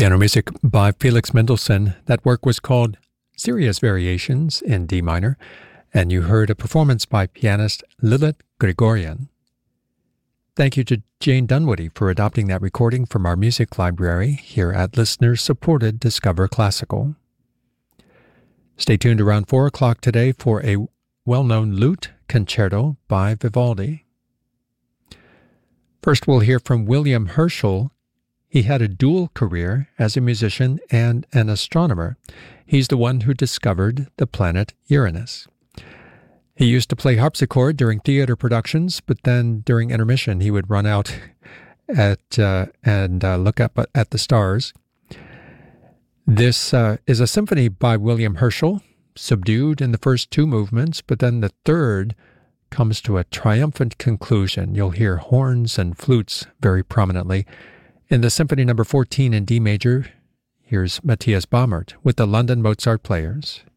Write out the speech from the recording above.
Piano music by Felix Mendelssohn. That work was called Serious Variations in D minor, and you heard a performance by pianist Lilith Grigorian. Thank you to Jane Dunwoody for adopting that recording from our music library here at listener-supported Discover Classical. Stay tuned around 4 o'clock today for a well-known lute concerto by Vivaldi. First, we'll hear from William Herschel. He had a dual career as a musician and an astronomer. He's the one who discovered the planet Uranus. He used to play harpsichord during theater productions, but then during intermission he would run out and look up at the stars. This is a symphony by William Herschel, subdued in the first two movements, but then the third comes to a triumphant conclusion. You'll hear horns and flutes very prominently. In the Symphony No. 14 in D major, here's Matthias Baumert with the London Mozart Players.